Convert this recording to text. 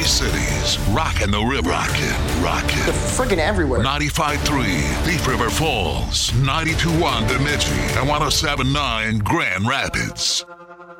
Tri-Cities, rockin' the river. Rockin'. Friggin' everywhere. 95.3 Thief River Falls, 92.1 Bemidji, and 107.9 Grand Rapids.